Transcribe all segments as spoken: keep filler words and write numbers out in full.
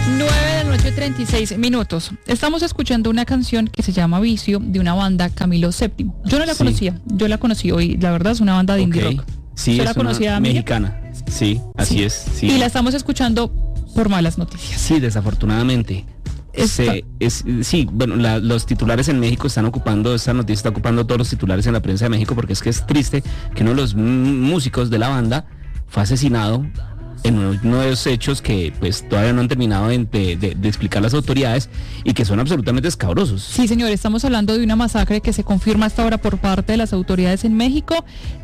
nueve de la noche, treinta y seis minutos. Estamos escuchando una canción que se llama Vicio, de una banda Camilo séptimo. Yo no la Sí. conocía, yo la conocí hoy, la verdad es una banda de indie Ok. rock. Sí, ¿Usted es la conocía, una Miguel? mexicana. Sí, así Sí. es. Sí. Y la estamos escuchando por malas noticias. Sí, desafortunadamente. Esta- Se, es, sí, bueno, la- los titulares en México están ocupando, esta noticia está ocupando todos los titulares en la prensa de México, porque es que es triste que uno de los m- músicos de la banda fue asesinado en uno, uno de los hechos que pues todavía no han terminado de, de- de- de explicar las autoridades y que son absolutamente escabrosos. Sí, señor, estamos hablando de una masacre que se confirma hasta ahora por parte de las autoridades en México,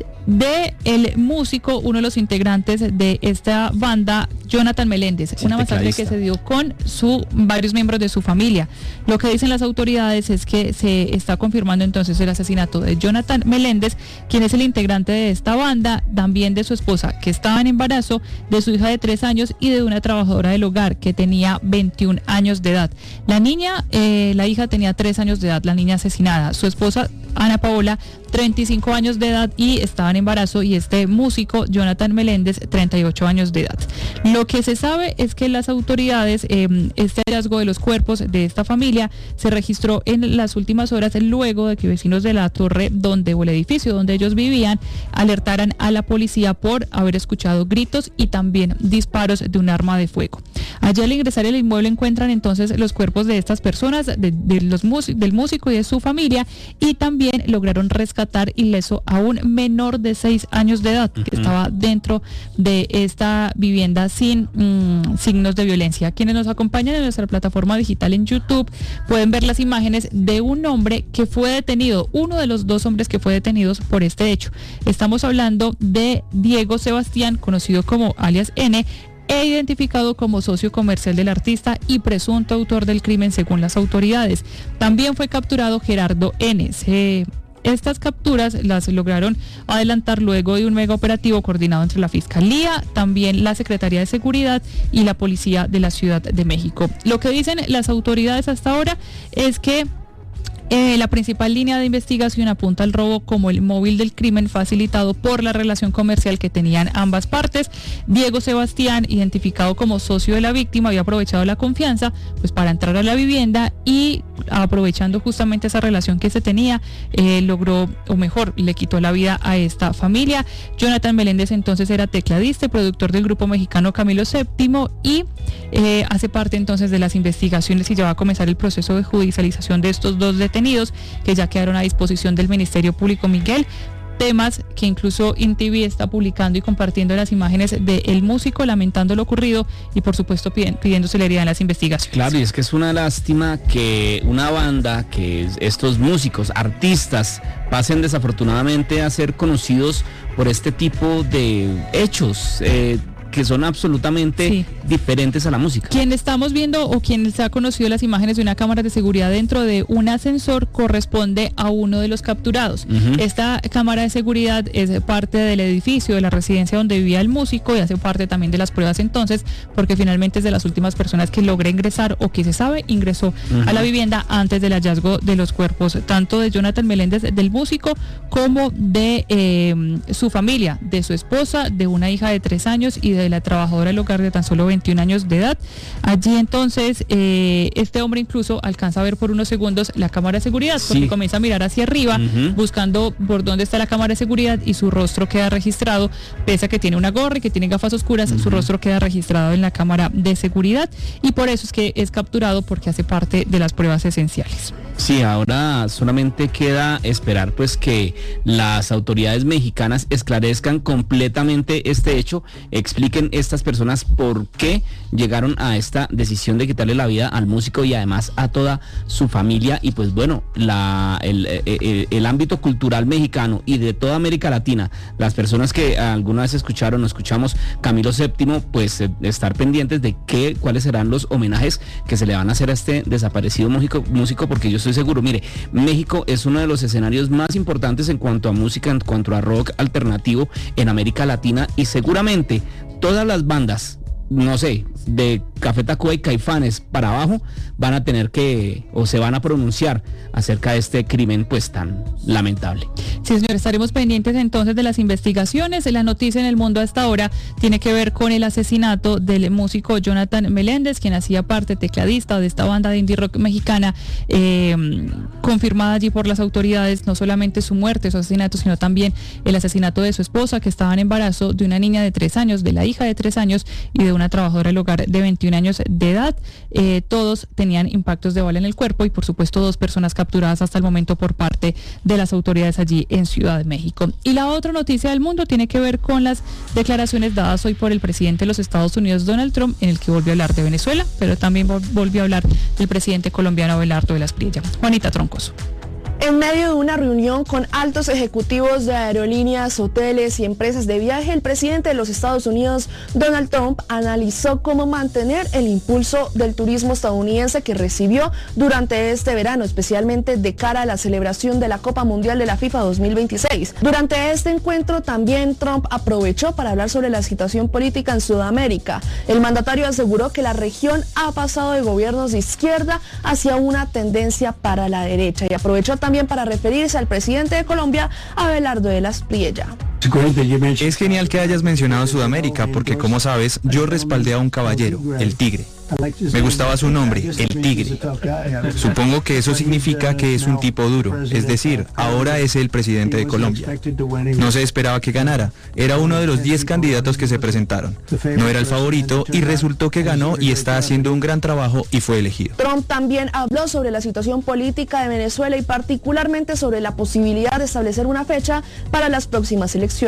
de el músico, uno de los integrantes de esta banda, Jonathan Meléndez. Sí, Una masacre tecladista. que se dio con su varios miembros de su familia. Lo que dicen las autoridades es que se está confirmando entonces el asesinato de Jonathan Meléndez, quien es el integrante de esta banda, también de su esposa, que estaba en embarazo, de su hija de tres años y de una trabajadora del hogar que tenía veintiún años de edad. La niña, eh, la hija tenía tres años de edad, la niña asesinada. Su esposa, Ana Paola, treinta y cinco años de edad y estaba en embarazo, y este músico, Jonathan Meléndez, treinta y ocho años de edad. Lo que se sabe es que las autoridades, eh, este hallazgo de los cuerpos de esta familia se registró en las últimas horas luego de que vecinos de la torre donde o el edificio donde ellos vivían alertaran a la policía por haber escuchado gritos y también disparos de un arma de fuego. Allí, al ingresar al inmueble, encuentran entonces los cuerpos de estas personas, de, de los mus- del músico y de su familia, y también lograron rescatar ileso a un menor de seis años de edad que Ujú. estaba dentro de esta vivienda sin mm, signos de violencia. Quienes nos acompañan en nuestra plataforma digital en YouTube pueden ver las imágenes de un hombre que fue detenido, uno de los dos hombres que fue detenidos por este hecho. Estamos hablando de Diego Sebastián, conocido como alias N, e identificado como socio comercial del artista y presunto autor del crimen según las autoridades. También fue capturado Gerardo N. Se Estas capturas las lograron adelantar luego de un mega operativo coordinado entre la Fiscalía, también la Secretaría de Seguridad y la Policía de la Ciudad de México. Lo que dicen las autoridades hasta ahora es que Eh, la principal línea de investigación apunta al robo como el móvil del crimen, facilitado por la relación comercial que tenían ambas partes. Diego Sebastián, identificado como socio de la víctima, había aprovechado la confianza pues para entrar a la vivienda y, aprovechando justamente esa relación que se tenía, eh, logró, o mejor, le quitó la vida a esta familia. Jonathan Meléndez entonces era tecladista y productor del grupo mexicano Camilo séptimo y eh, hace parte entonces de las investigaciones, y ya va a comenzar el proceso de judicialización de estos dos detenidos que ya quedaron a disposición del Ministerio Público. Miguel, temas que incluso InTV está publicando y compartiendo las imágenes del músico lamentando lo ocurrido y por supuesto piden, pidiendo celeridad en las investigaciones. Claro, y es que es una lástima que una banda, que es- estos músicos, artistas, pasen desafortunadamente a ser conocidos por este tipo de hechos eh, que son absolutamente Sí. diferentes a la música. Quien estamos viendo o quien se ha conocido las imágenes de una cámara de seguridad dentro de un ascensor corresponde a uno de los capturados. Ujú. Esta cámara de seguridad es parte del edificio, de la residencia donde vivía el músico, y hace parte también de las pruebas entonces, porque finalmente es de las últimas personas que logra ingresar, o que se sabe ingresó Ujú. a la vivienda antes del hallazgo de los cuerpos, tanto de Jonathan Meléndez, del músico, como de eh, su familia, de su esposa, de una hija de tres años y de la trabajadora del hogar de tan solo veintiún años de edad. Allí entonces eh, este hombre incluso alcanza a ver por unos segundos la cámara de seguridad, porque Sí. comienza a mirar hacia arriba, Ujú. buscando por dónde está la cámara de seguridad, y su rostro queda registrado, pese a que tiene una gorra y que tiene gafas oscuras, su Ujú. rostro queda registrado en la cámara de seguridad, y por eso es que es capturado, porque hace parte de las pruebas esenciales. Sí, ahora solamente queda esperar pues que las autoridades mexicanas esclarezcan completamente este hecho, expliquen estas personas por qué llegaron a esta decisión de quitarle la vida al músico y además a toda su familia. Y pues bueno, la, el, el, el ámbito cultural mexicano y de toda América Latina, las personas que alguna vez escucharon o escuchamos Camilo séptimo, pues eh, estar pendientes de qué, cuáles serán los homenajes que se le van a hacer a este desaparecido músico, músico porque yo estoy seguro, mire, México es uno de los escenarios más importantes en cuanto a música, en cuanto a rock alternativo en América Latina, y seguramente todas las bandas no sé, de Café Tacuba y Caifanes para abajo van a tener que, o se van a pronunciar acerca de este crimen pues tan lamentable. Sí, señor, estaremos pendientes entonces de las investigaciones. La noticia en el mundo hasta ahora tiene que ver con el asesinato del músico Jonathan Meléndez, quien hacía parte, tecladista de esta banda de indie rock mexicana, eh, confirmada allí por las autoridades, no solamente su muerte, su asesinato, sino también el asesinato de su esposa, que estaba en embarazo de una niña de tres años, de la hija de tres años y de una trabajadora del hogar de veintiún años de edad. Eh, todos tenían impactos de bala en el cuerpo y por supuesto dos personas capturadas hasta el momento por parte de las autoridades allí en Ciudad de México. Y la otra noticia del mundo tiene que ver con las declaraciones dadas hoy por el presidente de los Estados Unidos, Donald Trump, en el que volvió a hablar de Venezuela, pero también volvió a hablar del presidente colombiano Abelardo de las Priella. Juanita Troncoso. En medio de una reunión con altos ejecutivos de aerolíneas, hoteles y empresas de viaje, el presidente de los Estados Unidos, Donald Trump, analizó cómo mantener el impulso del turismo estadounidense que recibió durante este verano, especialmente de cara a la celebración de la Copa Mundial de la FIFA dos mil veintiséis. Durante este encuentro también Trump aprovechó para hablar sobre la situación política en Sudamérica. El mandatario aseguró que la región ha pasado de gobiernos de izquierda hacia una tendencia para la derecha y aprovechó también para referirse al presidente de Colombia, Abelardo de las Priella. Es genial que hayas mencionado Sudamérica porque, como sabes, yo respaldé a un caballero, el Tigre. Me gustaba su nombre, el Tigre. Supongo que eso significa que es un tipo duro, es decir, ahora es el presidente de Colombia. No se esperaba que ganara, era uno de los diez candidatos que se presentaron. No era el favorito y resultó que ganó y está haciendo un gran trabajo y fue elegido. Trump también habló sobre la situación política de Venezuela y particularmente sobre la posibilidad de establecer una fecha para las próximas elecciones.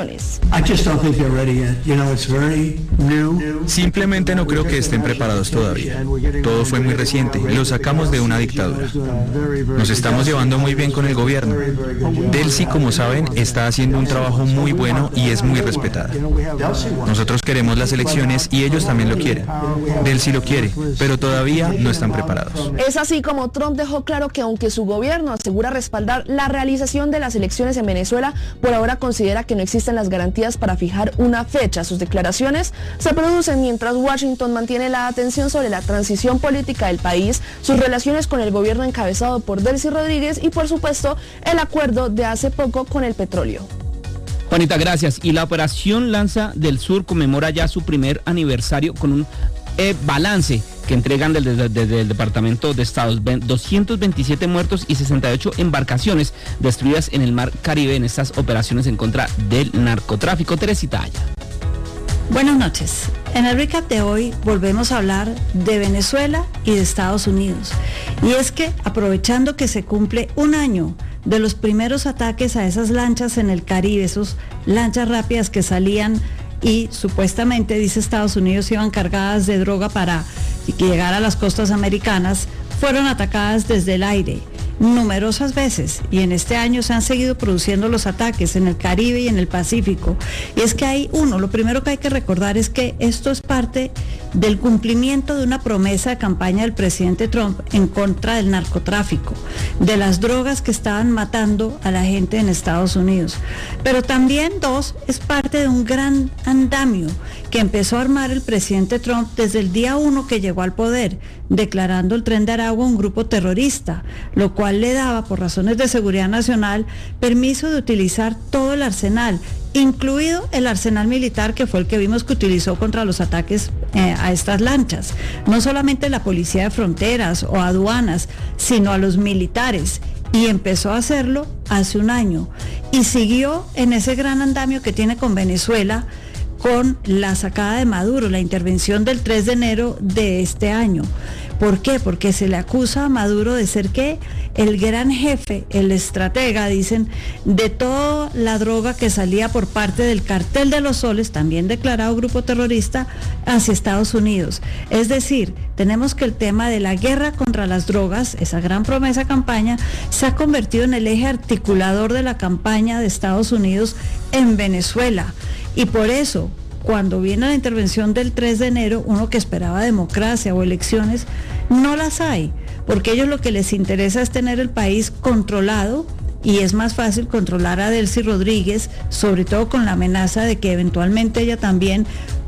Simplemente no creo que estén preparados todavía. Todo fue muy reciente, lo sacamos de una dictadura. Nos estamos llevando muy bien con el gobierno. Delcy, como saben, está haciendo un trabajo muy bueno y es muy respetada. Nosotros queremos las elecciones y ellos también lo quieren. Delcy lo quiere, pero todavía no están preparados. Es así como Trump dejó claro que aunque su gobierno asegura respaldar la realización de las elecciones en Venezuela, por ahora considera que no existen las garantías para fijar una fecha. Sus declaraciones se producen mientras Washington mantiene la atención sobre la transición política del país, sus relaciones con el gobierno encabezado por Delcy Rodríguez y, por supuesto, el acuerdo de hace poco con el petróleo. Juanita, gracias. Y la Operación Lanza del Sur conmemora ya su primer aniversario con un eh, balance que entregan desde, desde, desde el Departamento de Estado. doscientos veintisiete muertos y sesenta y ocho embarcaciones destruidas en el Mar Caribe en estas operaciones en contra del narcotráfico. Teresita Aya. Buenas noches. En el recap de hoy volvemos a hablar de Venezuela y de Estados Unidos. Y es que, aprovechando que se cumple un año de los primeros ataques a esas lanchas en el Caribe, esas lanchas rápidas que salían y supuestamente, dice Estados Unidos, iban cargadas de droga para llegar a las costas americanas, fueron atacadas desde el aire numerosas veces y en este año se han seguido produciendo los ataques en el Caribe y en el Pacífico. Y es que hay uno, lo primero que hay que recordar es que esto es parte del cumplimiento de una promesa de campaña del presidente Trump en contra del narcotráfico, de las drogas que estaban matando a la gente en Estados Unidos. Pero también, dos, es parte de un gran andamio que empezó a armar el presidente Trump desde el día uno que llegó al poder, declarando el Tren de Aragua un grupo terrorista, lo cual le daba, por razones de seguridad nacional, permiso de utilizar todo el arsenal, incluido el arsenal militar que fue el que vimos que utilizó contra los ataques eh, a estas lanchas. No solamente la policía de fronteras o aduanas, sino a los militares. Y empezó a hacerlo hace un año. Y siguió en ese gran andamio que tiene con Venezuela, con la sacada de Maduro, la intervención del tres de enero de este año. ¿Por qué? Porque se le acusa a Maduro de ser, ¿qué?, el gran jefe, el estratega, dicen, de toda la droga que salía por parte del Cartel de los Soles, también declarado grupo terrorista, hacia Estados Unidos. Es decir, tenemos que el tema de la guerra contra las drogas, esa gran promesa campaña, se ha convertido en el eje articulador de la campaña de Estados Unidos en Venezuela. Y por eso, cuando viene la intervención del tres de enero, uno que esperaba democracia o elecciones, no las hay, porque a ellos lo que les interesa es tener el país controlado, y es más fácil controlar a Delcy Rodríguez, sobre todo con la amenaza de que eventualmente ella también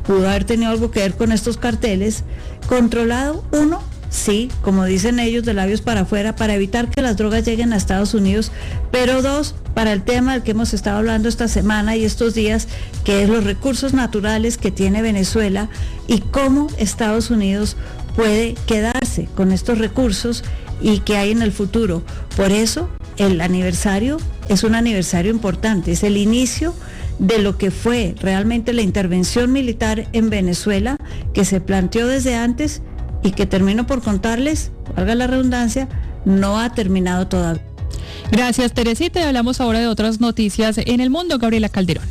pudo haber tenido algo que ver con estos carteles, controlado, uno, sí, como dicen ellos, de labios para afuera, para evitar que las drogas lleguen a Estados Unidos, pero dos, para el tema del que hemos estado hablando esta semana y estos días, que es los recursos naturales que tiene Venezuela y cómo Estados Unidos puede quedarse con estos recursos y que hay en el futuro. Por eso, el aniversario es un aniversario importante, es el inicio de lo que fue realmente la intervención militar en Venezuela, que se planteó desde antes y que termino por contarles, valga la redundancia, no ha terminado todavía. Gracias, Teresita. Y hablamos ahora de otras noticias en el mundo. Gabriela Calderón.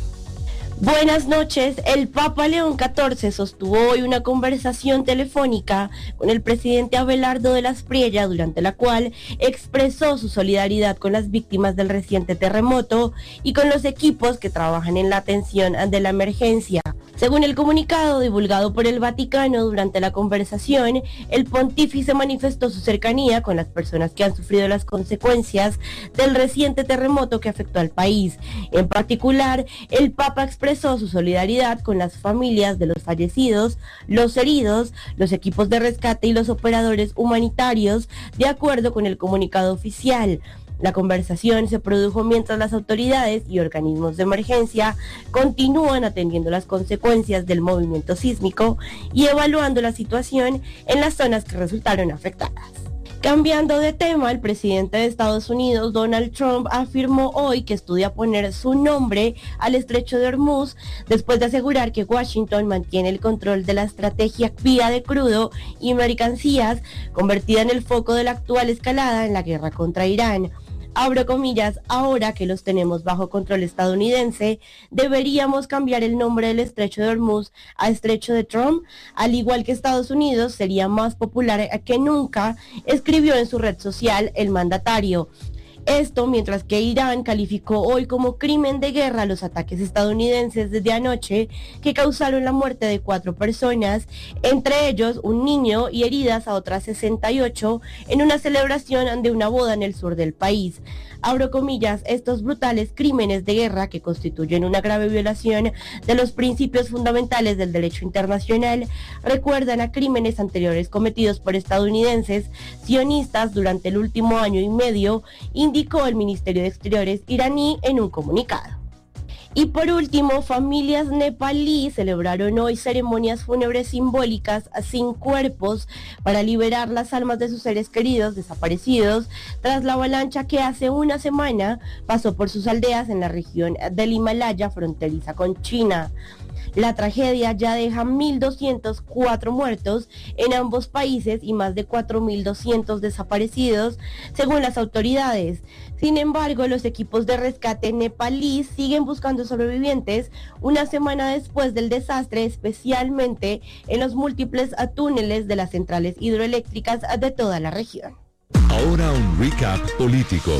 Buenas noches. El Papa León catorce sostuvo hoy una conversación telefónica con el presidente Abelardo de la Espriella, durante la cual expresó su solidaridad con las víctimas del reciente terremoto y con los equipos que trabajan en la atención de la emergencia. Según el comunicado divulgado por el Vaticano, durante la conversación, el pontífice manifestó su cercanía con las personas que han sufrido las consecuencias del reciente terremoto que afectó al país. En particular, el Papa expresó su solidaridad con las familias de los fallecidos, los heridos, los equipos de rescate y los operadores humanitarios, de acuerdo con el comunicado oficial. La conversación se produjo mientras las autoridades y organismos de emergencia continúan atendiendo las consecuencias del movimiento sísmico y evaluando la situación en las zonas que resultaron afectadas. Cambiando de tema, el presidente de Estados Unidos, Donald Trump, afirmó hoy que estudia poner su nombre al estrecho de Hormuz, después de asegurar que Washington mantiene el control de la estrategia vía de crudo y mercancías, convertida en el foco de la actual escalada en la guerra contra Irán. Abro comillas, ahora que los tenemos bajo control estadounidense, deberíamos cambiar el nombre del estrecho de Hormuz a estrecho de Trump, al igual que Estados Unidos sería más popular que nunca, escribió en su red social el mandatario. Esto mientras que Irán calificó hoy como crimen de guerra los ataques estadounidenses desde anoche que causaron la muerte de cuatro personas, entre ellos un niño, y heridas a otras sesenta y ocho en una celebración de una boda en el sur del país. Abro comillas, estos brutales crímenes de guerra que constituyen una grave violación de los principios fundamentales del derecho internacional recuerdan a crímenes anteriores cometidos por estadounidenses sionistas durante el último año y medio, indicó el Ministerio de Exteriores iraní en un comunicado. Y por último, familias nepalíes celebraron hoy ceremonias fúnebres simbólicas sin cuerpos para liberar las almas de sus seres queridos desaparecidos tras la avalancha que hace una semana pasó por sus aldeas en la región del Himalaya fronteriza con China. La tragedia ya deja mil doscientos cuatro muertos en ambos países y más de cuatro mil doscientos desaparecidos, según las autoridades. Sin embargo, los equipos de rescate nepalíes siguen buscando sobrevivientes una semana después del desastre, especialmente en los múltiples túneles de las centrales hidroeléctricas de toda la región. Ahora un recap político.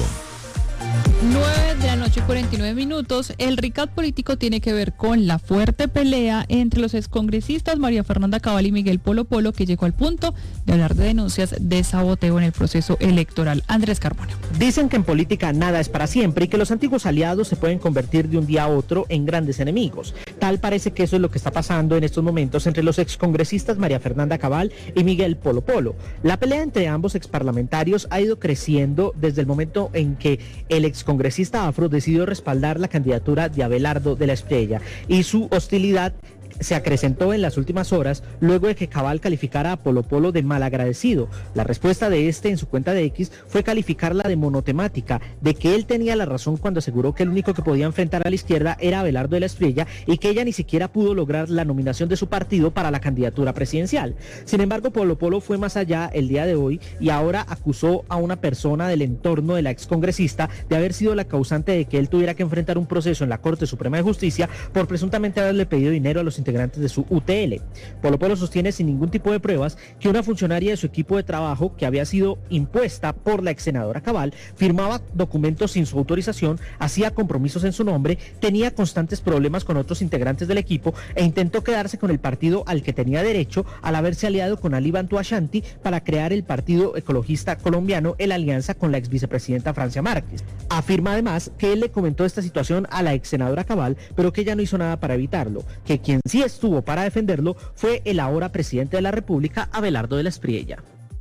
nueve de la noche, cuarenta y nueve minutos. El recap político tiene que ver con la fuerte pelea entre los excongresistas María Fernanda Cabal y Miguel Polo Polo, que llegó al punto de hablar de denuncias de saboteo en el proceso electoral. Andrés Carbonell. Dicen que en política nada es para siempre y que los antiguos aliados se pueden convertir de un día a otro en grandes enemigos. Tal parece que eso es lo que está pasando en estos momentos entre los excongresistas María Fernanda Cabal y Miguel Polo Polo. La pelea entre ambos exparlamentarios ha ido creciendo desde el momento en que el excongresista afro decidió respaldar la candidatura de Abelardo de la Espriella y su hostilidad se acrecentó en las últimas horas luego de que Cabal calificara a Polo Polo de malagradecido. La respuesta de este en su cuenta de X fue calificarla de monotemática, de que él tenía la razón cuando aseguró que el único que podía enfrentar a la izquierda era Abelardo de la Espriella y que ella ni siquiera pudo lograr la nominación de su partido para la candidatura presidencial. Sin embargo, Polo Polo fue más allá el día de hoy y ahora acusó a una persona del entorno de la excongresista de haber sido la causante de que él tuviera que enfrentar un proceso en la Corte Suprema de Justicia por presuntamente haberle pedido dinero a los integrantes de su U T L. Polo Polo sostiene sin ningún tipo de pruebas que una funcionaria de su equipo de trabajo, que había sido impuesta por la ex senadora Cabal, firmaba documentos sin su autorización, hacía compromisos en su nombre, tenía constantes problemas con otros integrantes del equipo e intentó quedarse con el partido al que tenía derecho al haberse aliado con Ali Bantu Ashanti para crear el Partido Ecologista Colombiano en alianza con la ex vicepresidenta Francia Márquez. Afirma además que él le comentó esta situación a la ex senadora Cabal, pero que ella no hizo nada para evitarlo, que quien sí estuvo para defenderlo fue el ahora presidente de la República, Abelardo de la Espriella.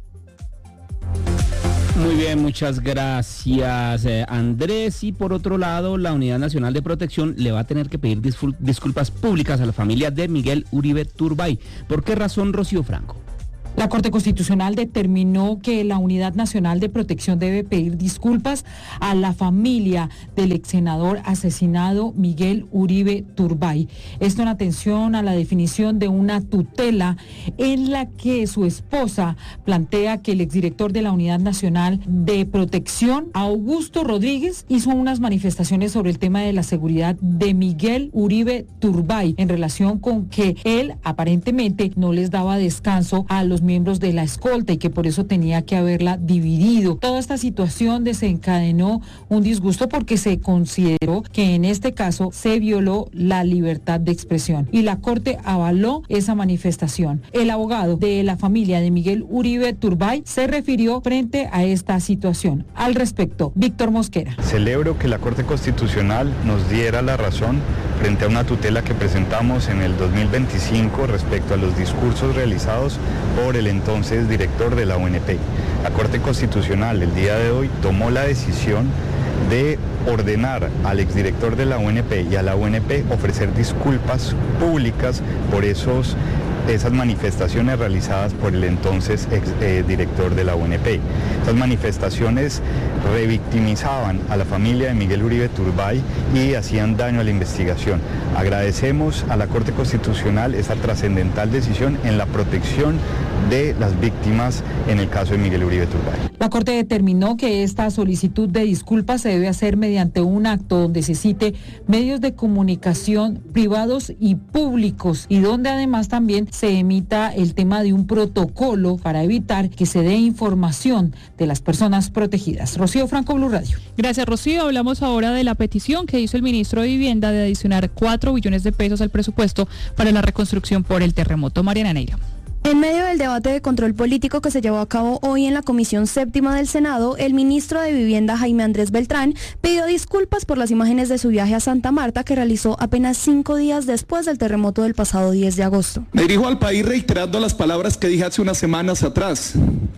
Muy bien, muchas gracias, eh, Andrés. Y por otro lado, la Unidad Nacional de Protección le va a tener que pedir disful- disculpas públicas a la familia de Miguel Uribe Turbay. ¿Por qué razón, Rocío Franco? La Corte Constitucional determinó que la Unidad Nacional de Protección debe pedir disculpas a la familia del ex senador asesinado Miguel Uribe Turbay. Esto en atención a la definición de una tutela en la que su esposa plantea que el exdirector de la Unidad Nacional de Protección, Augusto Rodríguez, hizo unas manifestaciones sobre el tema de la seguridad de Miguel Uribe Turbay en relación con que él aparentemente no les daba descanso a los miembros de la escolta y que por eso tenía que haberla dividido. Toda esta situación desencadenó un disgusto porque se consideró que en este caso se violó la libertad de expresión y la Corte avaló esa manifestación. El abogado de la familia de Miguel Uribe Turbay se refirió frente a esta situación. Al respecto, Víctor Mosquera. Celebro que la Corte Constitucional nos diera la razón frente a una tutela que presentamos en el dos mil veinticinco respecto a los discursos realizados por el entonces director de la U N P. La Corte Constitucional el día de hoy tomó la decisión de ordenar al exdirector de la U N P y a la U N P ofrecer disculpas públicas por esos esas manifestaciones realizadas por el entonces ex, eh, director de la U N P. Estas manifestaciones revictimizaban a la familia de Miguel Uribe Turbay y hacían daño a la investigación. Agradecemos a la Corte Constitucional esta trascendental decisión en la protección de las víctimas en el caso de Miguel Uribe Turbay. La Corte determinó que esta solicitud de disculpas se debe hacer mediante un acto donde se cite medios de comunicación privados y públicos y donde además también se emita el tema de un protocolo para evitar que se dé información de las personas protegidas. Rocío Franco, Blue Radio. Gracias, Rocío. Hablamos ahora de la petición que hizo el ministro de Vivienda de adicionar cuatro billones de pesos al presupuesto para la reconstrucción por el terremoto. Mariana Neira. En medio del debate de control político que se llevó a cabo hoy en la Comisión Séptima del Senado, el ministro de Vivienda, Jaime Andrés Beltrán, pidió disculpas por las imágenes de su viaje a Santa Marta que realizó apenas cinco días después del terremoto del pasado diez de agosto. Me dirijo al país reiterando las palabras que dije hace unas semanas atrás.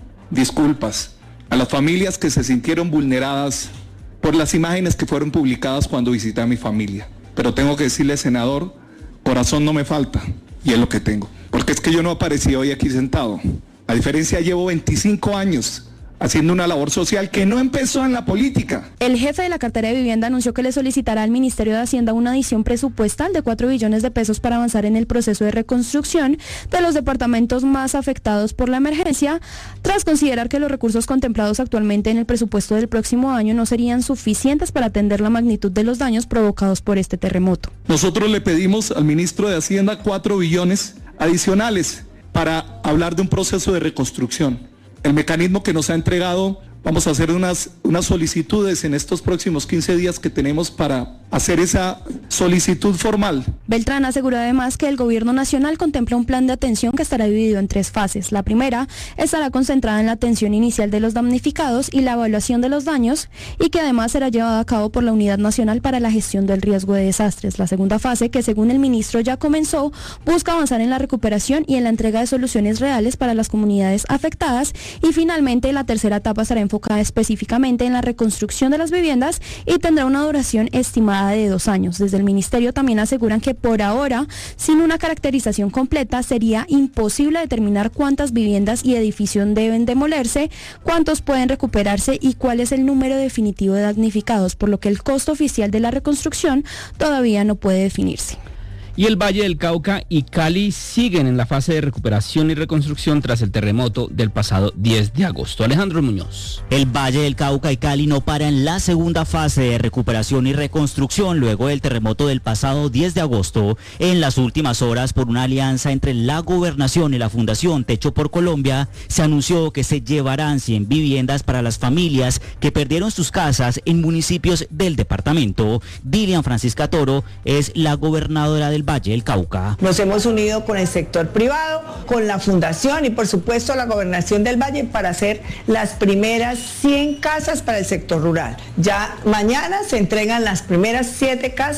Disculpas a las familias que se sintieron vulneradas por las imágenes que fueron publicadas cuando visité a mi familia. Pero tengo que decirle, senador, corazón no me falta y es lo que tengo. Porque es que yo no aparecí hoy aquí sentado. A diferencia, llevo veinticinco años haciendo una labor social que no empezó en la política. El jefe de la cartera de vivienda anunció que le solicitará al Ministerio de Hacienda una adición presupuestal de cuatro billones de pesos para avanzar en el proceso de reconstrucción de los departamentos más afectados por la emergencia, tras considerar que los recursos contemplados actualmente en el presupuesto del próximo año no serían suficientes para atender la magnitud de los daños provocados por este terremoto. Nosotros le pedimos al ministro de Hacienda cuatro billones adicionales para hablar de un proceso de reconstrucción. El mecanismo que nos ha entregado, vamos a hacer unas, unas solicitudes en estos próximos quince días que tenemos para hacer esa solicitud formal. Beltrán aseguró además que el gobierno nacional contempla un plan de atención que estará dividido en tres fases. La primera estará concentrada en la atención inicial de los damnificados y la evaluación de los daños y que además será llevada a cabo por la Unidad Nacional para la Gestión del Riesgo de Desastres. La segunda fase, que según el ministro ya comenzó, busca avanzar en la recuperación y en la entrega de soluciones reales para las comunidades afectadas y finalmente la tercera etapa estará enfocada específicamente en la reconstrucción de las viviendas y tendrá una duración estimada de dos años. Desde el ministerio también aseguran que por ahora, sin una caracterización completa, sería imposible determinar cuántas viviendas y edificios deben demolerse, cuántos pueden recuperarse y cuál es el número definitivo de damnificados, por lo que el costo oficial de la reconstrucción todavía no puede definirse. Y el Valle del Cauca y Cali siguen en la fase de recuperación y reconstrucción tras el terremoto del pasado diez de agosto. Alejandro Muñoz. El Valle del Cauca y Cali no para en la segunda fase de recuperación y reconstrucción luego del terremoto del pasado diez de agosto. En las últimas horas, por una alianza entre la Gobernación y la Fundación Techo por Colombia, se anunció que se llevarán cien viviendas para las familias que perdieron sus casas en municipios del departamento. Dilian Francisca Toro es la gobernadora del Valle del Cauca. Nos hemos unido con el sector privado, con la fundación y por supuesto la gobernación del Valle para hacer las primeras cien casas para el sector rural. Ya mañana se entregan las primeras siete casas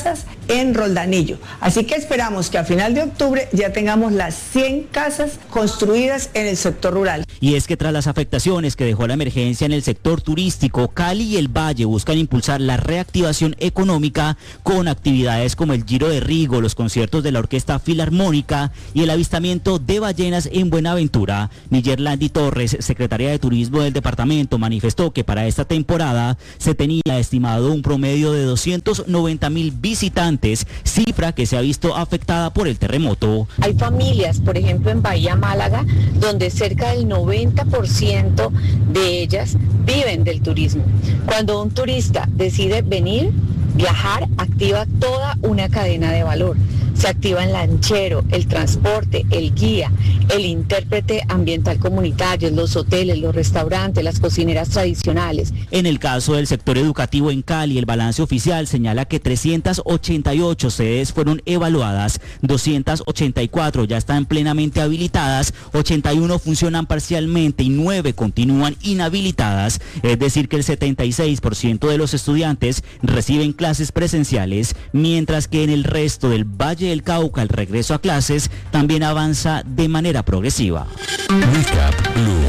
en Roldanillo. Así que esperamos que a final de octubre ya tengamos las cien casas construidas en el sector rural. Y es que tras las afectaciones que dejó la emergencia en el sector turístico, Cali y el Valle buscan impulsar la reactivación económica con actividades como el Giro de Rigo, los conciertos de la Orquesta Filarmónica y el avistamiento de ballenas en Buenaventura. Niyerlandi Torres, secretaria de Turismo del departamento, manifestó que para esta temporada se tenía estimado un promedio de doscientos noventa mil visitantes, cifra que se ha visto afectada por el terremoto. Hay familias, por ejemplo, en Bahía Málaga, donde cerca del noventa por ciento de ellas viven del turismo. Cuando un turista decide venir, viajar, activa toda una cadena de valor. Se activa el lanchero, el transporte, el guía, el intérprete ambiental comunitario, los hoteles, los restaurantes, las cocineras tradicionales. En el caso del sector educativo en Cali, el balance oficial señala que trescientas ochenta y ocho sedes fueron evaluadas, doscientas ochenta y cuatro ya están plenamente habilitadas, ochenta y uno funcionan parcialmente y nueve continúan inhabilitadas, es decir que el setenta y seis por ciento de los estudiantes reciben clases presenciales, mientras que en el resto del Valle del Cauca el regreso a clases también avanza de manera progresiva. Recap Blue.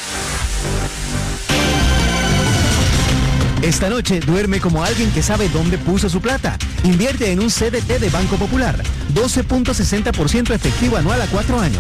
Esta noche duerme como alguien que sabe dónde puso su plata. Invierte en un C D T de Banco Popular. doce punto sesenta por ciento efectivo anual a cuatro años.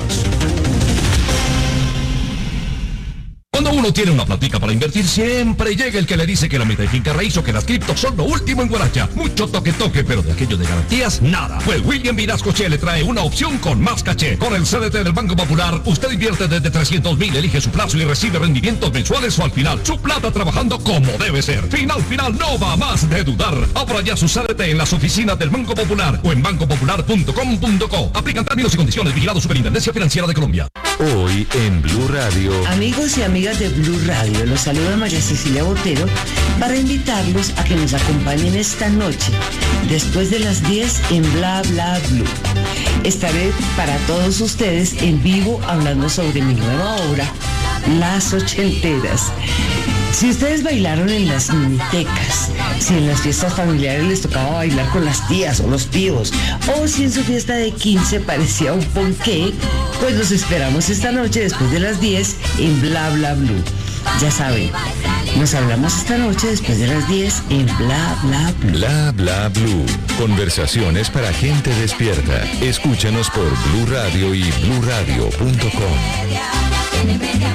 Cuando uno tiene una platica para invertir, siempre llega el que le dice que la meta de finca raíz o que las criptos son lo último en Guaracha. Mucho toque toque, pero de aquello de garantías, nada. Pues William Vinascoche le trae una opción con más caché. Con el C D T del Banco Popular, usted invierte desde trescientos mil, elige su plazo y recibe rendimientos mensuales o al final. Su plata trabajando como debe ser. Final, final, no va más de dudar. Abra ya su C D T en las oficinas del Banco Popular o en banco popular punto com punto co. Aplican términos y condiciones. Vigilado Superintendencia Financiera de Colombia. Hoy en Blue Radio. Amigos y amigas de Blue Radio, los saluda María Cecilia Botero para invitarlos a que nos acompañen esta noche, después de las diez en Bla Bla Blue. Estaré para todos ustedes en vivo hablando sobre mi nueva obra, Las Ochenteras. Si ustedes bailaron en las minitecas, si en las fiestas familiares les tocaba bailar con las tías o los tíos, o si en su fiesta de quince parecía un ponqué, pues los esperamos esta noche después de las diez en Bla Bla Blue. Ya saben, nos hablamos esta noche después de las diez en Bla Bla Blue. Bla Bla Blue. Conversaciones para gente despierta. Escúchanos por Blue Radio y blue radio punto com.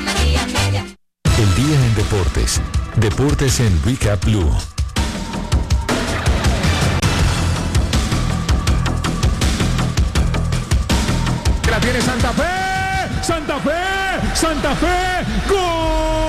El día en deportes. Deportes en Recap Blue. La tiene Santa Fe. Santa Fe. Santa Fe. ¡Gol!